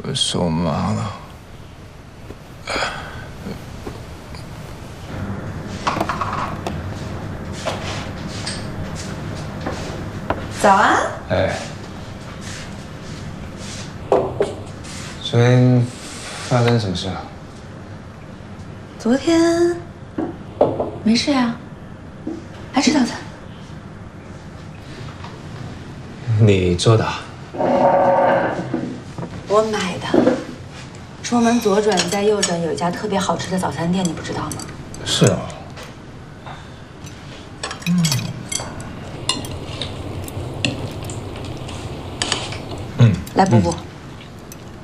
是我妈了。 早安。 哎，昨天发生什么事了？ 昨天没事呀，来吃早餐。 你做的？ 我买的。出门左转再右转有一家特别好吃的早餐店，你不知道吗？ 是哦。 来，补补。